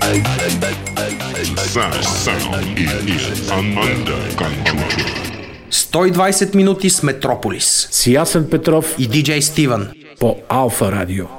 ...120 минути с Метрополис. С Ясен Петров и диджей Стивън по Алфа Радио.